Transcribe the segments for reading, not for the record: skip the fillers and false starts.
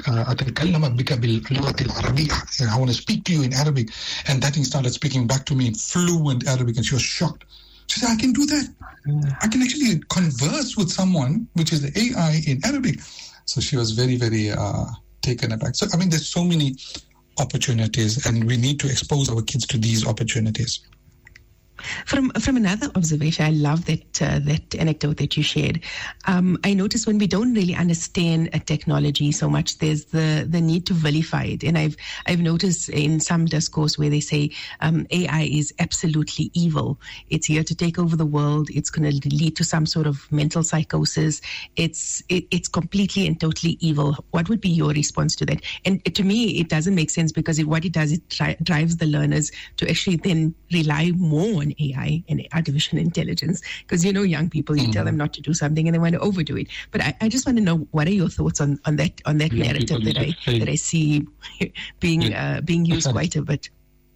أتكلم بك باللغة العربية. I want to speak to you in Arabic. And that thing started speaking back to me in fluent Arabic, and she was shocked. She said, I can do that. I can actually converse with someone, which is the AI in Arabic. So she was very, very taken aback. So, I mean, there's so many opportunities, and we need to expose our kids to these opportunities. From another observation, I love that anecdote that you shared. I notice when we don't really understand a technology so much, there's the need to vilify it. And I've noticed in some discourse where they say AI is absolutely evil. It's here to take over the world. It's going to lead to some sort of mental psychosis. It's completely and totally evil. What would be your response to that? And to me, it doesn't make sense, because what it does, it drives the learners to actually then rely more on AI and artificial intelligence, because young people, you tell them not to do something and they want to overdo it. But I just want to know, what are your thoughts on that narrative that I see being used quite a bit?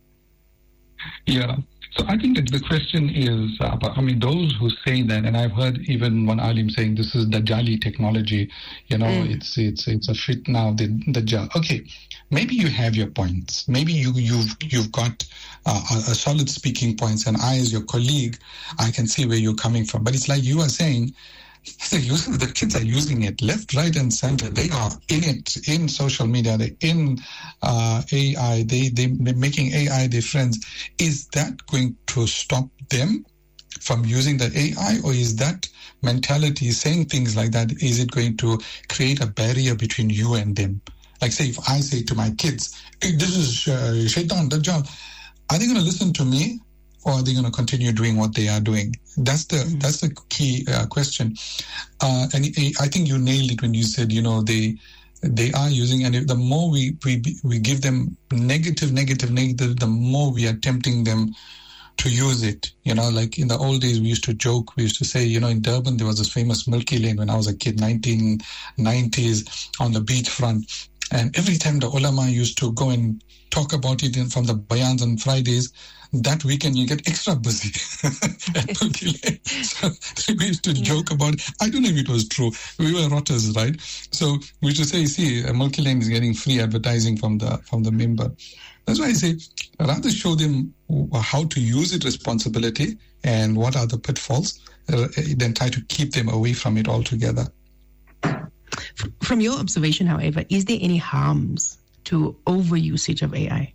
Yeah. So I think that the question is, those who say that, and I've heard even one alim saying this is Dajjali technology, it's a fitna, the Dajjal. Okay, maybe you have your points. Maybe you've got a solid speaking points, and I, as your colleague, I can see where you're coming from. But it's like you are saying, the kids are using it left, right, and center. They are in it, in social media, they're in AI, they're making AI their friends. Is that going to stop them from using the AI, or is that mentality, saying things like that, is it going to create a barrier between you and them? Like, say, if I say to my kids, hey, this is Shaitan, Dajjal, are they going to listen to me, or are they going to continue doing what they are doing? That's the key question. And I think you nailed it when you said, they are using, and the more we give them negative, the more we are tempting them to use it. Like in the old days, we used to joke, we used to say, in Durban, there was this famous Milky Lane when I was a kid, 1990s, on the beachfront. And every time the ulama used to go and talk about it from the bayans on Fridays, that weekend you get extra busy at Milky Lane. So we used to joke about it. I don't know if it was true. We were rotters, right? So we used to say, see, Milky Lane is getting free advertising from the member. That's why I say, rather show them how to use it responsibility and what are the pitfalls, than try to keep them away from it altogether. From your observation, however, is there any harms to overusage of AI?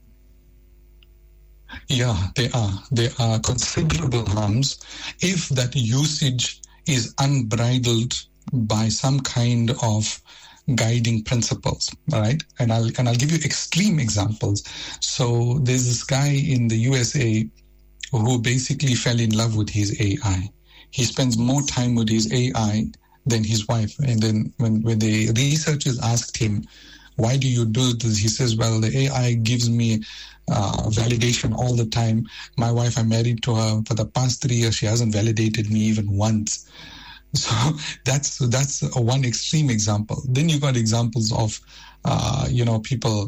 Yeah, there are. There are considerable harms if that usage is unbridled by some kind of guiding principles, right? And I'll give you extreme examples. So there's this guy in the USA who basically fell in love with his AI. He spends more time with his AI than his wife. And then when the researchers asked him, why do you do this? He says, well, the AI gives me validation all the time. My wife, I'm married to her for the past 3 years. She hasn't validated me even once. So that's one extreme example. Then you got examples of, people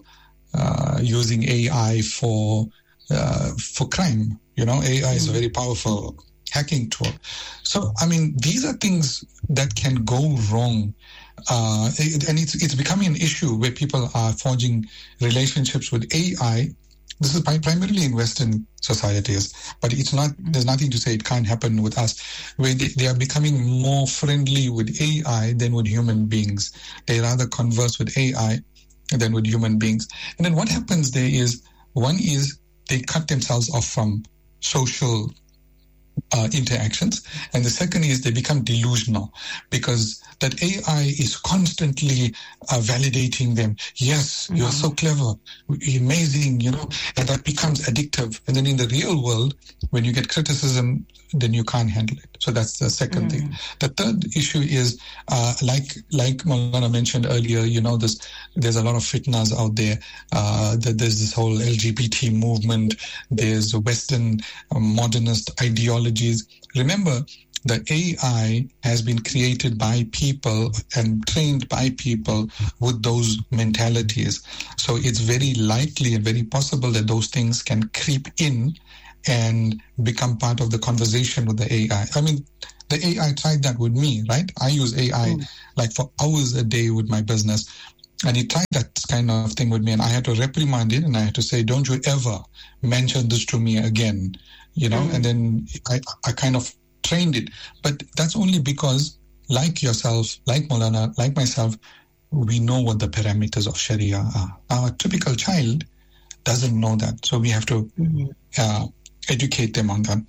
using AI for crime. AI is a very powerful hacking tool. So, these are things that can go wrong. And it's becoming an issue where people are forging relationships with AI. This is primarily in Western societies, but it's not. There's nothing to say it can't happen with us, where they are becoming more friendly with AI than with human beings. They rather converse with AI than with human beings. And then what happens there is, one is they cut themselves off from social interactions, and the second is they become delusional because that AI is constantly validating them. Yes, you're so clever, amazing, and that becomes addictive. And then in the real world, when you get criticism, then you can't handle it. So that's the second thing. The third issue is, like Maulana mentioned earlier, there's a lot of fitnas out there. There's this whole LGBT movement. There's Western modernist ideologies. Remember, the AI has been created by people and trained by people with those mentalities. So it's very likely and very possible that those things can creep in and become part of the conversation with the AI. The AI tried that with me, right? I use AI like for hours a day with my business. And he tried that kind of thing with me, and I had to reprimand it, and I had to say, don't you ever mention this to me again, and then I kind of trained it. But that's only because, like yourself, like Maulana, like myself, we know what the parameters of Sharia are. Our typical child doesn't know that, so we have to educate them on that.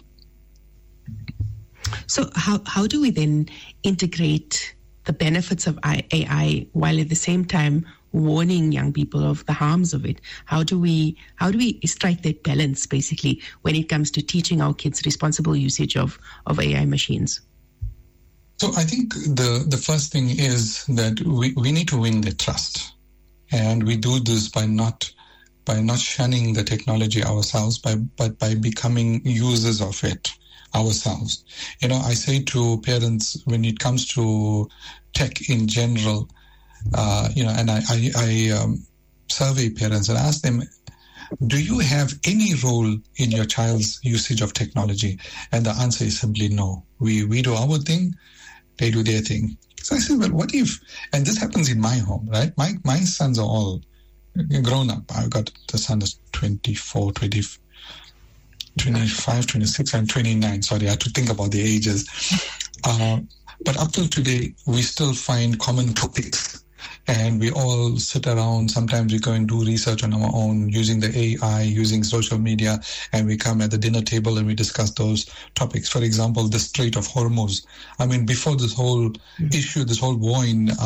So how do we then integrate the benefits of AI while at the same time warning young people of the harms of it? How do we strike that balance, basically, when it comes to teaching our kids responsible usage of AI machines? So I think the first thing is that we need to win their trust. And we do this by not shunning the technology ourselves, but by becoming users of it ourselves. I say to parents, when it comes to tech in general, and I survey parents and ask them, do you have any role in your child's usage of technology? And the answer is simply no. We do our thing, they do their thing. So I said, well, what if, and this happens in my home, right? My sons are all grown up. I've got the son is 24, 25, 26, and 29. Sorry, I had to think about the ages. But up till today, we still find common topics. And we all sit around. Sometimes we go and do research on our own using the AI, using social media, and we come at the dinner table and we discuss those topics. For example, the Strait of Hormuz. I mean, before this whole issue, this whole war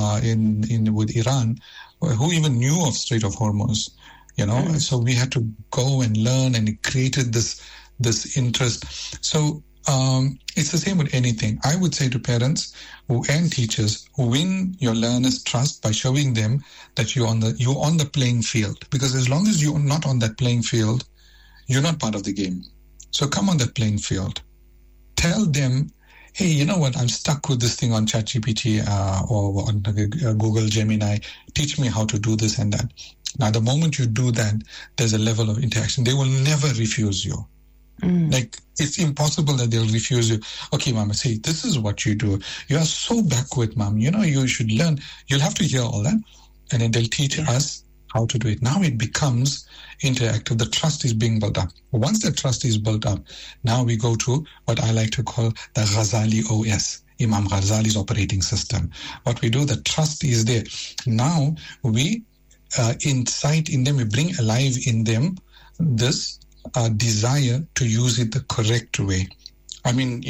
with Iran, who even knew of Strait of Hormuz? So we had to go and learn, and it created this interest. So it's the same with anything. I would say to parents and teachers, win your learners' trust by showing them that you're on the playing field. Because as long as you're not on that playing field, you're not part of the game. So come on that playing field. Tell them, hey, you know what? I'm stuck with this thing on ChatGPT or on Google Gemini. Teach me how to do this and that. Now, the moment you do that, there's a level of interaction. They will never refuse you. Like, it's impossible that they'll refuse you. Okay, Mama, see, this is what you do. You are so backward, Mom. You should learn. You'll have to hear all that. And then they'll teach us how to do it. Now it becomes interactive. The trust is being built up. Once the trust is built up, now we go to what I like to call the Ghazali OS, Imam Ghazali's operating system. What we do, the trust is there. Now we incite in them, we bring alive in them this desire to use it the correct way. I mean,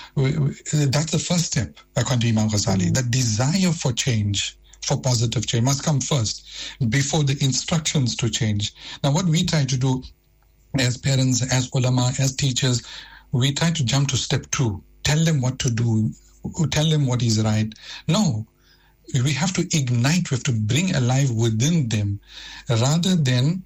that's the first step, according to Imam Ghazali. The desire for change, for positive change, must come first before the instructions to change. Now, what we try to do as parents, as ulama, as teachers, we try to jump to step 2. Tell them what to do, tell them what is right. No, we have to ignite, we have to bring alive within them, rather than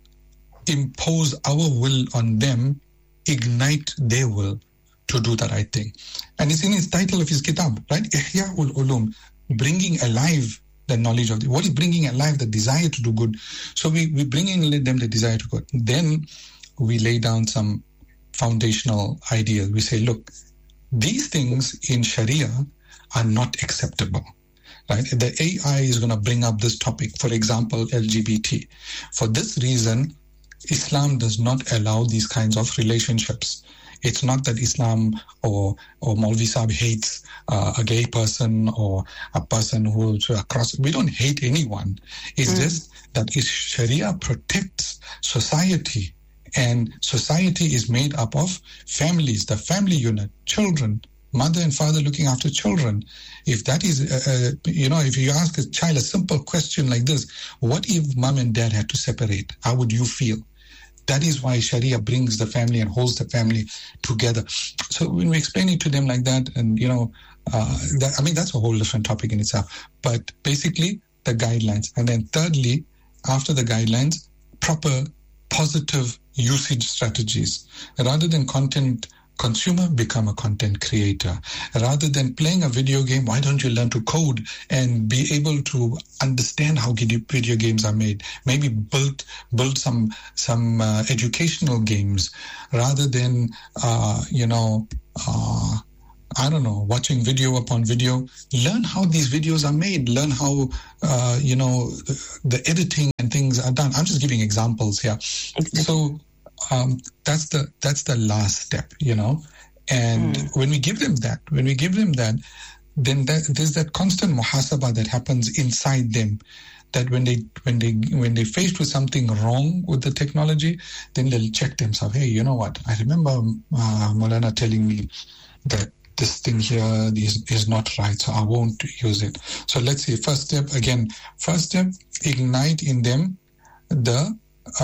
impose our will on them, ignite their will to do the right thing. And it's in his title of his kitab, right? Ihya ul-Ulum, bringing alive the knowledge of what is bringing alive the desire to do good. So we bring in them the desire to good. Then we lay down some foundational ideas. We say, look, these things in Sharia are not acceptable. Right? The AI is going to bring up this topic, for example, LGBT. For this reason, Islam does not allow these kinds of relationships. It's not that Islam or Maulvi Sahib hates a gay person or a person who's across. We don't hate anyone. It's just that Sharia protects society, and society is made up of families, the family unit, children, mother and father looking after children. If that is, if you ask a child a simple question like this, what if mom and dad had to separate? How would you feel? That is why Sharia brings the family and holds the family together. So when we explain it to them like that, and that's a whole different topic in itself. But basically, the guidelines, and then thirdly, after the guidelines, proper positive usage strategies. Rather than content consumer, become a content creator. Rather than playing a video game, why don't you learn to code and be able to understand how video games are made? Maybe build some educational games rather than I don't know, watching video upon video. Learn how these videos are made. Learn how, the editing and things are done. I'm just giving examples here. So that's the last step, And when we give them that, then there's that constant muhasabah that happens inside them. That when they faced with something wrong with the technology, then they'll check themselves. Hey, you know what? I remember Maulana telling me that this thing here is not right, so I won't use it. So let's see. First step, ignite in them the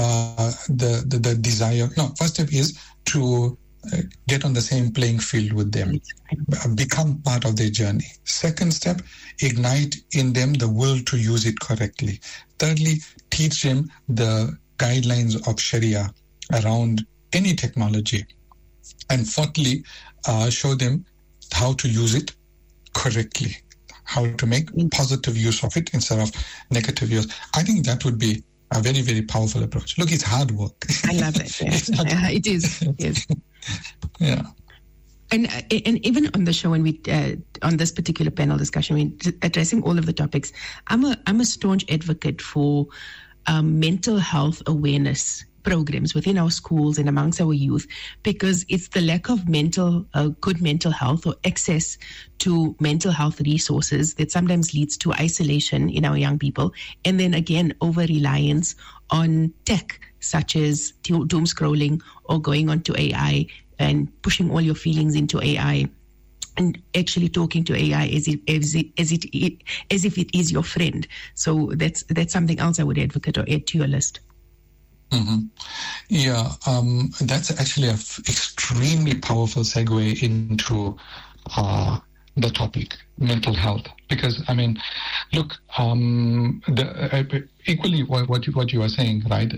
desire. No, first step is to get on the same playing field with them, become part of their journey. Second step, ignite in them the will to use it correctly. Thirdly, teach them the guidelines of Sharia around any technology. And fourthly, show them how to use it correctly, how to make positive use of it instead of negative use. I think that would be a very, very powerful approach. Look, it's hard work. I love it. Yeah. It is. Yes. Yeah. And even on the show, when we on this particular panel discussion, addressing all of the topics, I'm a staunch advocate for mental health awareness programs within our schools and amongst our youth, because it's the lack of good mental health or access to mental health resources that sometimes leads to isolation in our young people, and then again over-reliance on tech such as doom scrolling or going onto AI and pushing all your feelings into AI and actually talking to AI as if it is your friend. So that's something else I would advocate or add to your list. Mm-hmm. Yeah, that's actually an extremely powerful segue into the topic, mental health. Because, I mean, look, equally what you are saying, right?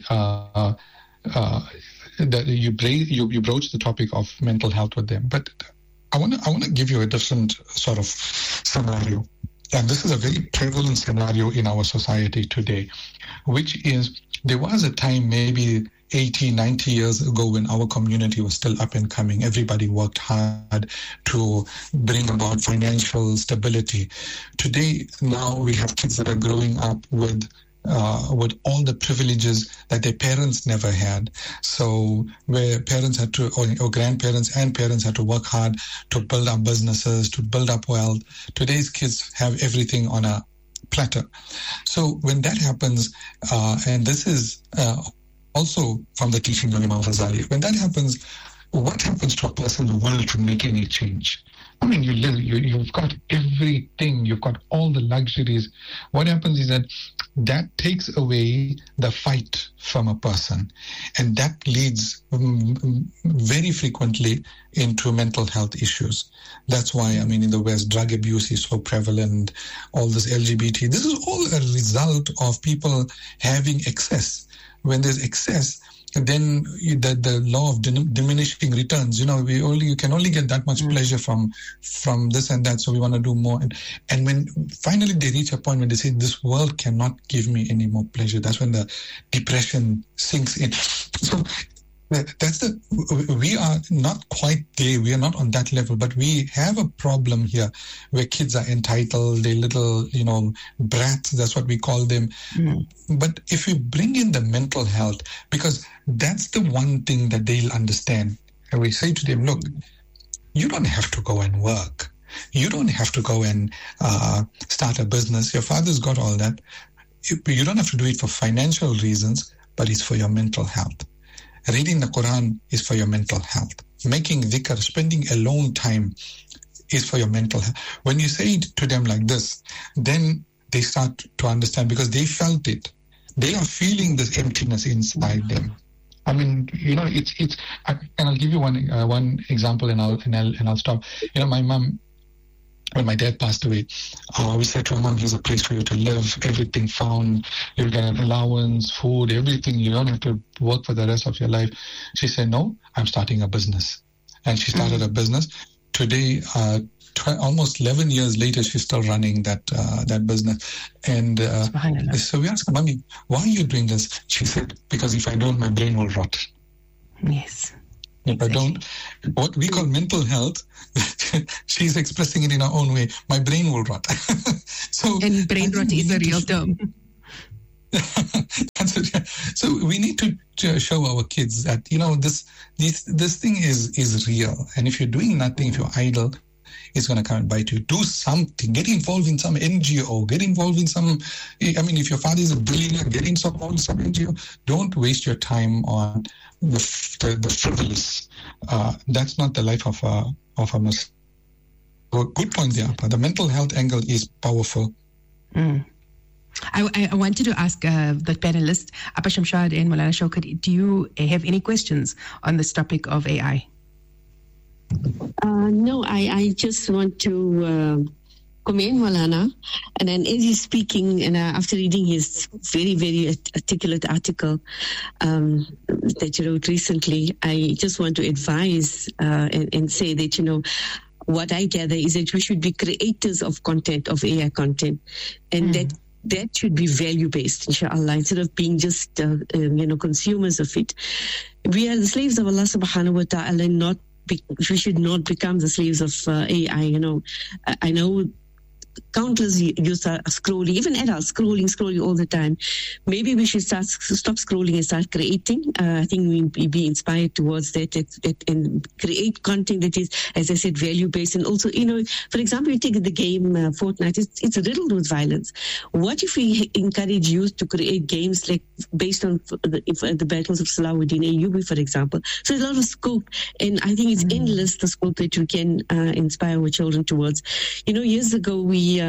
That you broach the topic of mental health with them. But I want to give you a different sort of scenario. And this is a very prevalent scenario in our society today, which is there was a time maybe 80, 90 years ago when our community was still up and coming. Everybody worked hard to bring about financial stability. Today, now we have kids that are growing up with all the privileges that their parents never had. So where parents had to, or grandparents and parents had to work hard to build up businesses, to build up wealth. Today's kids have everything on a platter. So when that happens, and this is also from the teaching of Imam Ghazali, when that happens, what happens to a person's will to make any change? I mean, you've got everything, you've got all the luxuries. What happens is that takes away the fight from a person. And that leads very frequently into mental health issues. That's why, I mean, in the West, drug abuse is so prevalent, all this LGBT. This is all a result of people having excess. When there's excess, then the law of diminishing returns, you can only get that much pleasure from this and that, so we want to do more. And when finally they reach a point when they say, this world cannot give me any more pleasure, that's when the depression sinks in. So we are not quite there, we are not on that level, but we have a problem here where kids are entitled, they're little, brats, that's what we call them. But if we bring in the mental health, because that's the one thing that they'll understand, and we say to them, look, you don't have to go and work. You don't have to go and start a business. Your father's got all that. You don't have to do it for financial reasons, but it's for your mental health. Reading the Quran is for your mental health. Making dhikr, spending alone time is for your mental health. When you say it to them like this, then they start to understand because they felt it. They are feeling this emptiness inside them. I mean, it's. And I'll give you one example, and I'll stop. My mom, when my dad passed away, we said to her, Mom, here's a place for you to live, everything found, you'll get an allowance, food, everything, you don't have to work for the rest of your life. She said, no, I'm starting a business. And she started a business. Today, almost 11 years later, she's still running that business. And so we asked her, Mommy, why are you doing this? She said, because if I don't, my brain will rot. Yes. If I don't, what we call mental health, she's expressing it in her own way. My brain will rot. And brain rot is a real term. So we need to show our kids that, this thing is real. And if you're doing nothing, if you're idle, it's going to come and bite you. Do something. Get involved in some NGO. Get involved in some... if your father is a billionaire, get involved in some NGO. Don't waste your time on the frivolous. That's not the life of a Muslim. Good point there. The mental health angle is powerful. Mm. I wanted to ask the panelists, Appa Shamshad and Maulana Shaukat, do you have any questions on this topic of AI? No, I just want to commend Maulana. And then as he's speaking, and after reading his very, very articulate article that you wrote recently, I just want to advise and say that, what I gather is that we should be creators of content, of AI content, and that should be value-based, inshallah, instead of being just, consumers of it. We are the slaves of Allah subhanahu wa ta'ala, we should not become the slaves of AI. I know countless youth are scrolling, even adults scrolling all the time. Maybe we should stop scrolling and start creating. I think we be inspired towards that and create content that is, as I said, value-based. And also, for example, you take the game Fortnite, it's riddled with violence. What if we encourage youth to create games like based on the battles of Salahuddin Ayyubi, for example? So there's a lot of scope, and I think it's endless, the scope that you can inspire our children towards. Years ago,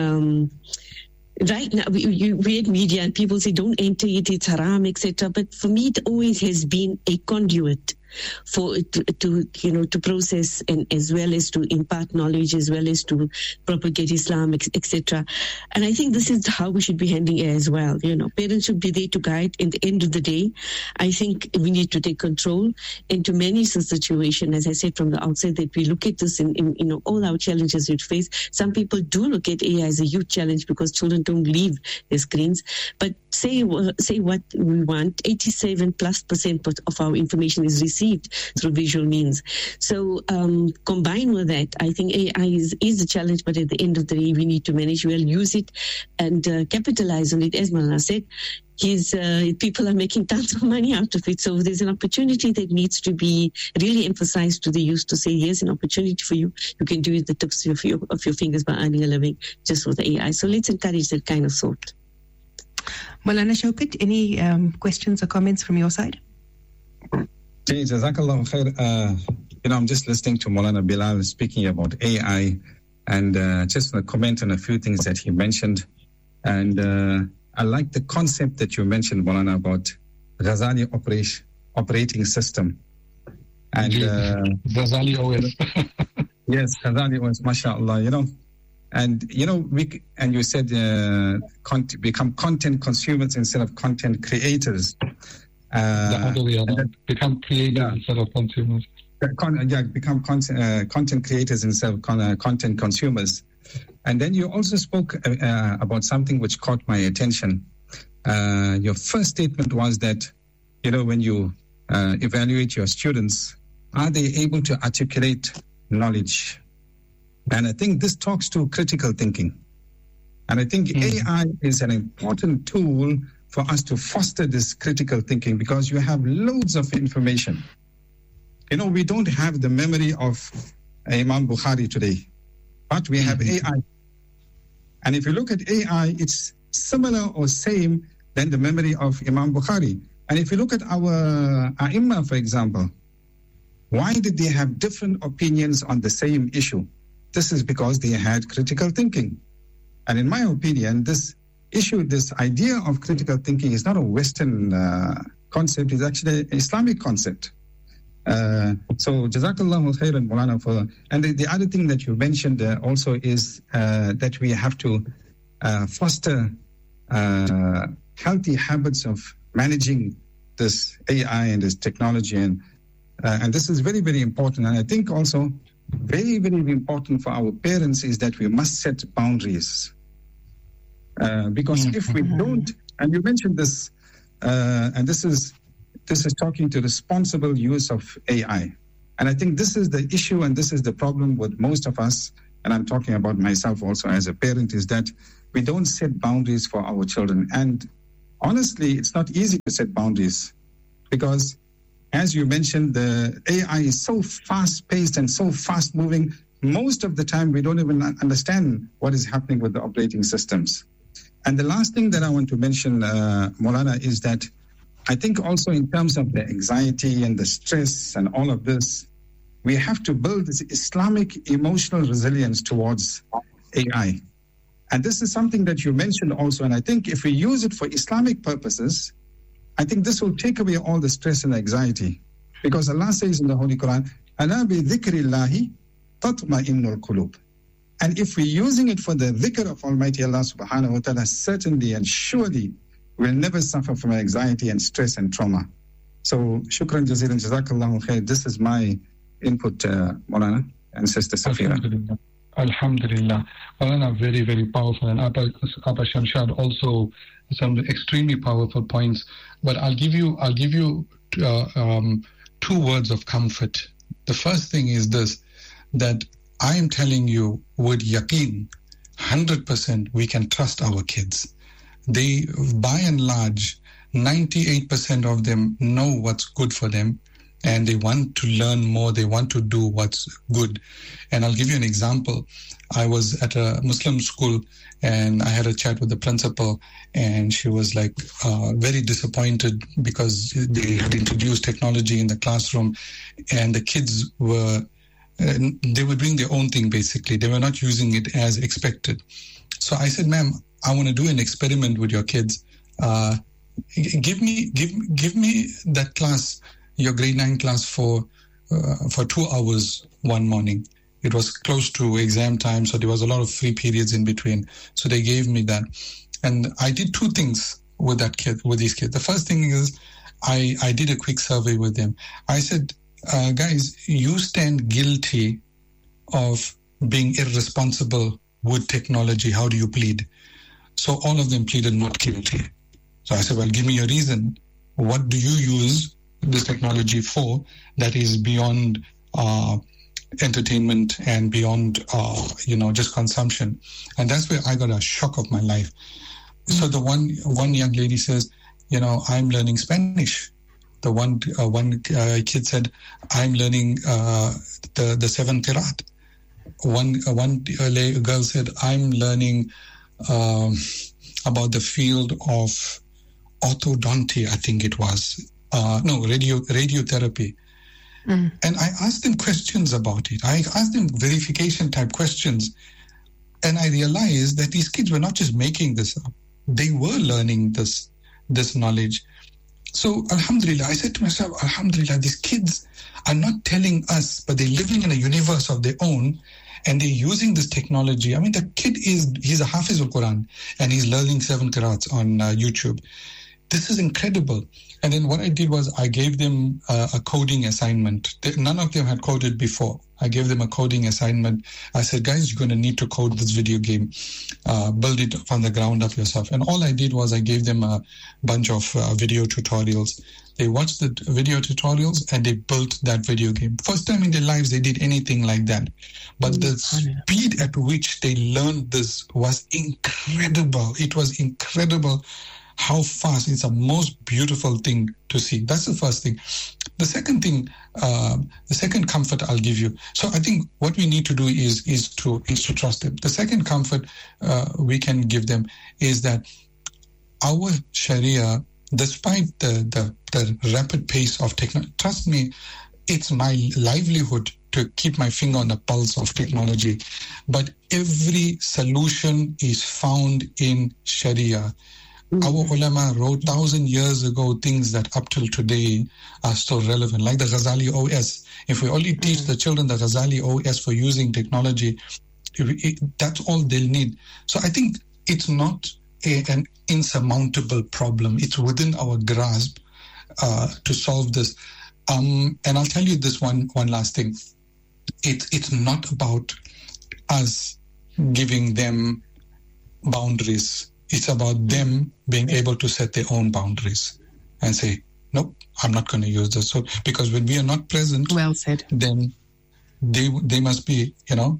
right now, we read media and people say, don't enter it, it's haram, etc. But for me, it always has been a conduit for it to process and as well as to impart knowledge, as well as to propagate Islam, etc. And I think this is how we should be handling it as well. Parents should be there to guide. In the end of the day, I think we need to take control and to manage the situation. As I said from the outset, that we look at this in all our challenges we face. Some people do look at AI as a huge challenge because children don't leave their screens. But say what we want. 87+% of our information is received through visual means. So combined with that, I think AI is a challenge, but at the end of the day, we need to manage well, use it, and capitalize on it. As Maulana said, people are making tons of money out of it. So there's an opportunity that needs to be really emphasized to the youth to say, here's an opportunity for you. You can do it the tips of your fingers by earning a living just with AI. So let's encourage that kind of thought. Maulana Shaukat, any questions or comments from your side? Jazakallah khair. I'm just listening to Maulana Bilal speaking about AI, and just want to comment on a few things that he mentioned. And I like the concept that you mentioned, Maulana, about Ghazali operating system. And Ghazali OS. Yes, Ghazali OS, mashallah, And, and you said become content consumers instead of content creators. The other way around. Become creators instead of consumers. Become content creators instead of content consumers. And then you also spoke about something which caught my attention. Your first statement was that, when you evaluate your students, are they able to articulate knowledge? And I think this talks to critical thinking. And I think AI is an important tool for us to foster this critical thinking, because you have loads of information. We don't have the memory of Imam Bukhari today, but we have AI. And if you look at AI, it's similar or same than the memory of Imam Bukhari. And if you look at our A'imma, for example, why did they have different opinions on the same issue? This is because they had critical thinking. And in my opinion, this idea of critical thinking is not a Western concept, it's actually an Islamic concept. So Jazakallahu khairan, Maulana. And the other thing that you mentioned also is that we have to foster healthy habits of managing this AI and this technology. And this is very, very important. And I think also very, very important for our parents is that we must set boundaries. Because if we don't, and you mentioned this, and this is talking to responsible use of AI. And I think this is the issue, and this is the problem with most of us, and I'm talking about myself also as a parent, is that we don't set boundaries for our children. And honestly, it's not easy to set boundaries because, as you mentioned, the AI is so fast-paced and so fast-moving. Most of the time, we don't even understand what is happening with the operating systems. And the last thing that I want to mention, Maulana, is that I think also in terms of the anxiety and the stress and all of this, we have to build this Islamic emotional resilience towards AI. And this is something that you mentioned also. And I think if we use it for Islamic purposes, I think this will take away all the stress and anxiety. Because Allah says in the Holy Quran, "Ala bi dhikrillahi tatma'innul qulub." And if we're using it for the dhikr of Almighty Allah subhanahu wa ta'ala, certainly and surely we'll never suffer from anxiety and stress and trauma. So, shukran jazeelan, jazakallahu khair. This is my input, Maulana and Sister Safira. Alhamdulillah. Maulana, very, very powerful. And Abba Shamshad also some extremely powerful points. But I'll give you 2 words of comfort. The first thing is this, that I am telling you with yaqeen, 100% we can trust our kids. They, by and large, 98% of them know what's good for them, and they want to learn more. They want to do what's good. And I'll give you an example. I was at a Muslim school and I had a chat with the principal, and she was like very disappointed because they had introduced technology in the classroom and the kids were doing their own thing basically. They were not using it as expected. So I said, ma'am, I want to do an experiment with your kids. Give me that class, your grade 9 class for 2 hours one morning. It was close to exam time, so there was a lot of free periods in between. So they gave me that. And I did 2 things with these kids. The first thing is I did a quick survey with them. I said, guys, you stand guilty of being irresponsible with technology. How do you plead? So all of them pleaded not guilty. So I said, well, give me a reason. What do you use this technology for that is beyond entertainment and beyond, just consumption? And that's where I got a shock of my life. So the one young lady says, I'm learning Spanish. The one kid said, I'm learning the 7 Qiraat. One girl said, I'm learning about the field of orthodonty, I think it was. Radiotherapy. And I asked them questions about it. I asked them verification type questions. And I realized that these kids were not just making this up. They were learning this knowledge. So, alhamdulillah, I said to myself, alhamdulillah, these kids are not telling us, but they're living in a universe of their own, and they're using this technology. I mean, the kid he's a Hafiz al-Quran, and he's learning 7 Qiraats on YouTube. This is incredible. And then what I did was I gave them a coding assignment. None of them had coded before. I gave them a coding assignment. I said, guys, you're going to need to code this video game. Build it from the ground up yourself. And all I did was I gave them a bunch of video tutorials. They watched the video tutorials and they built that video game. First time in their lives they did anything like that. But the speed at which they learned this was incredible. It was incredible how fast. It's the most beautiful thing to see. That's the first thing. The second thing, the second comfort I'll give you. So I think what we need to do is to trust them. The second comfort we can give them is that our Sharia, despite the rapid pace of technology, trust me, it's my livelihood to keep my finger on the pulse of technology. But every solution is found in Sharia. Our ulama wrote 1,000 years ago things that up till today are still relevant, like the Ghazali OS. If we only teach the children the Ghazali OS for using technology, that's all they'll need. So I think it's not an insurmountable problem. It's within our grasp to solve this. And I'll tell you this one last thing. It's not about us giving them boundaries. It's about them being able to set their own boundaries and say, nope, I'm not going to use this. So because when we are not present, well said, then they must be,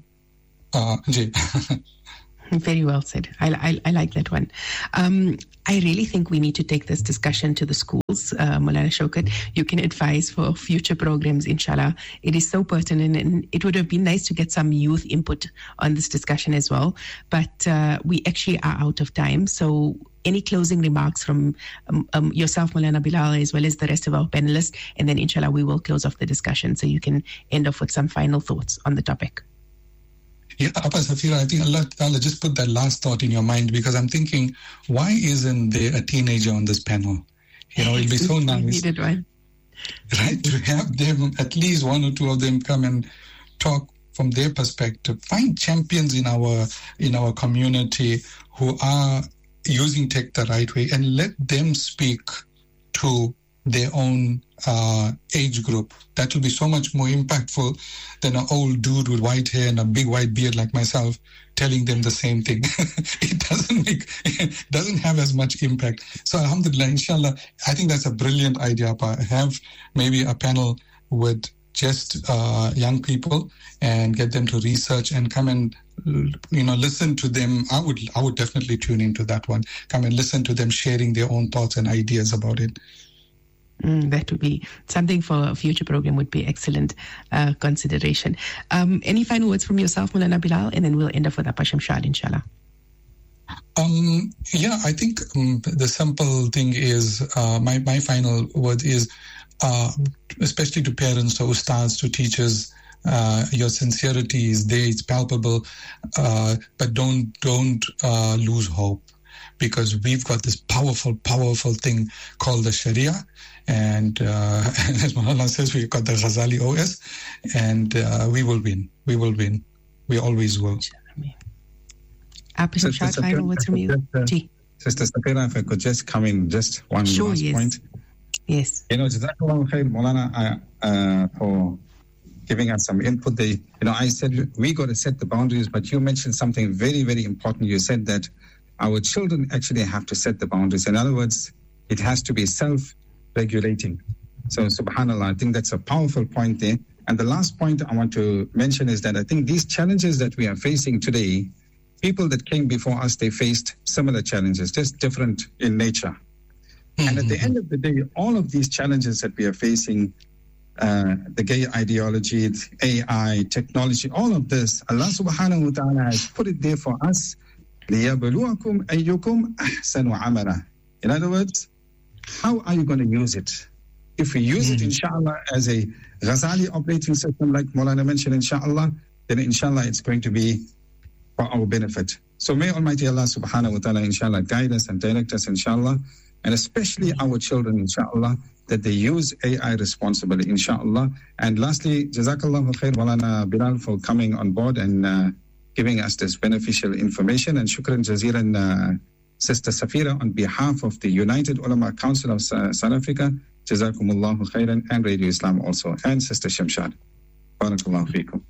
Very well said. I like that one. I really think we need to take this discussion to the schools. Maulana Shaukat, you can advise for future programs, inshallah. It is so pertinent, and it would have been nice to get some youth input on this discussion as well. But we actually are out of time. So any closing remarks from yourself, Maulana Bilal, as well as the rest of our panelists, and then inshallah we will close off the discussion so you can end off with some final thoughts on the topic. Yeah, Appa Safira, I think Allah Ta'ala just put that last thought in your mind, because I'm thinking, why isn't there a teenager on this panel? It'd be so nice, right, to have them, at least one or two of them, come and talk from their perspective. Find champions in our community who are using tech the right way, and let them speak to their own age group. That will be so much more impactful than an old dude with white hair and a big white beard like myself telling them the same thing. It doesn't have as much impact. So alhamdulillah, inshallah, I think that's a brilliant idea. Have maybe a panel with just young people and get them to research and come and listen to them. I would definitely tune into that one. Come and listen to them sharing their own thoughts and ideas about it. That would be something for a future program, would be excellent consideration. Any final words from yourself, Maulana Bilal, and then we'll end up with Appa Shamshad, inshallah. I think the simple thing is, my final word is, especially to parents, to ustads, to teachers, your sincerity is there, it's palpable, but don't lose hope, because we've got this powerful thing called the Sharia. And as Maulana says, we've got the Ghazali OS, and we will win. We will win. We always will. Appa Shamshad, final words from you. Sister Safira, if I could just come in, just one last point. Yes. Jazakallah khair, Maulana, for giving us some input. I said we got to set the boundaries, but you mentioned something very, very important. You said that our children actually have to set the boundaries. In other words, it has to be self-regulating. So, subhanAllah, I think that's a powerful point there. And the last point I want to mention is that I think these challenges that we are facing today, people that came before us, they faced similar challenges, just different in nature. Mm-hmm. And at the end of the day, all of these challenges that we are facing, the gay ideology, AI, technology, all of this, Allah subhanahu wa ta'ala has put it there for us. لِيَبْلُوَكُمْ أَيُّكُمْ أَحْسَنُ عَمَلًا. In other words, how are you going to use it? If we use it, inshallah, as a Ghazali operating system, like Maulana mentioned, inshallah, then inshallah it's going to be for our benefit. So may Almighty Allah subhanahu wa ta'ala, inshallah, guide us and direct us, inshallah, and especially our children, inshallah, that they use AI responsibly, inshallah. And lastly, Jazakallahu khair, Maulana Bilal, for coming on board and giving us this beneficial information. And shukran jazeeran, Sister Safira, on behalf of the United Ulama Council of South Africa, Jazakumullahu khairan, and Radio Islam also, and Sister Shamshad. Barakallahu feekum.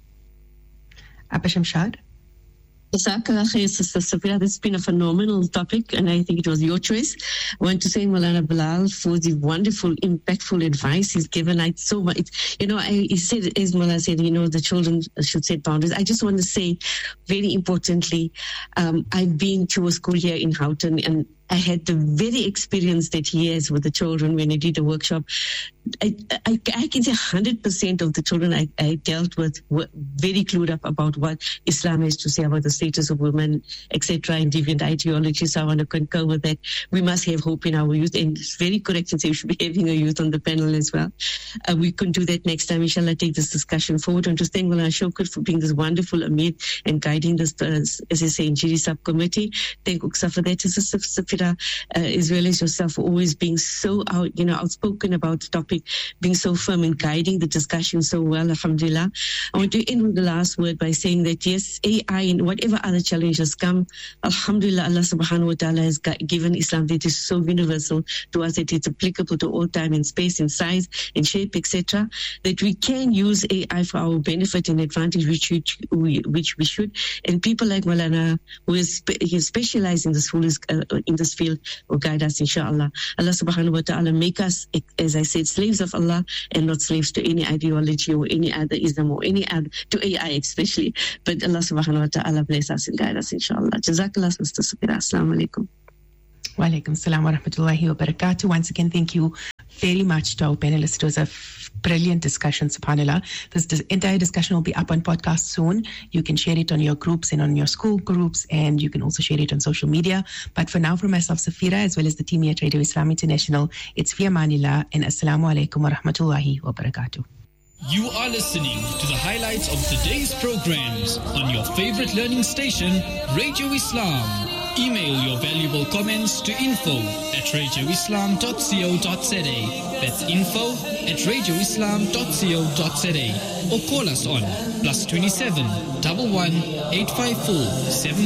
Appa Shamshad? Jazakallah khair, Sister Safira. This has been a phenomenal topic, and I think it was your choice. I want to thank Maulana Bilal for the wonderful, impactful advice he's given. So much. He said, as Maulana said, the children should set boundaries. I just want to say, very importantly, I've been to a school here in Houghton, and I had the very experience that he has with the children when he did a workshop. I can say 100% of the children I dealt with were very clued up about what Islam has to say about the status of women, etc., and deviant ideologies. So I want to concur with that. We must have hope in our youth, and it's very correct to say we should be having a youth on the panel as well. We can do that next time. Inshallah, take this discussion forward. And to thank Maulana Shaukat for being this wonderful Amir and guiding this, as I say, in GD subcommittee. Thank Uksa for that, Sister Safira, as well as yourself, for always being so outspoken about the topic, being so firm and guiding the discussion so well, alhamdulillah. I want to end with the last word by saying that yes, AI and whatever other challenges come, alhamdulillah, Allah subhanahu wa ta'ala has given Islam that is so universal to us, that it's applicable to all time and space and size and shape, etc., that we can use AI for our benefit and advantage, which we should. And people like Maulana, who is specialized in the this field will guide us, inshallah. Allah subhanahu wa ta'ala make us, as I said, slaves of Allah and not slaves to any ideology or any other Islam or any other, to AI especially. But Allah subhanahu wa ta'ala bless us and guide us, inshallah. Jazakallah, Mr. Safira. Assalamu alaikum. Wa alaikum salam wa rahmatullahi wa barakatuh. Once again, thank you very much to our panelists. It was a brilliant discussion, subhanAllah. This entire discussion will be up on podcast soon. You can share it on your groups and on your school groups, and you can also share it on social media. But for now, from myself, Safira, as well as the team here at Radio Islam International, it's fi amanillah and assalamu alaikum wa rahmatullahi wa barakatuh. You are listening to the highlights of today's programs on your favorite learning station, Radio Islam. Email your valuable comments to info@radioislam.co.za. That's info@radioislam.co.za. Or call us on +27 11 854 7